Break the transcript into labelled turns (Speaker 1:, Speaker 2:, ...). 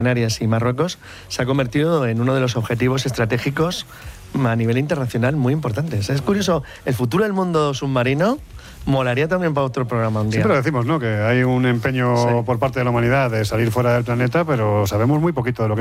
Speaker 1: Canarias y Marruecos se ha convertido en uno de los objetivos estratégicos a nivel internacional muy importantes. Es curioso, el futuro del mundo submarino molaría también para otro programa un día.
Speaker 2: Siempre decimos, ¿no?, que hay un empeño por parte de la humanidad de salir fuera del planeta, pero sabemos muy poquito de lo que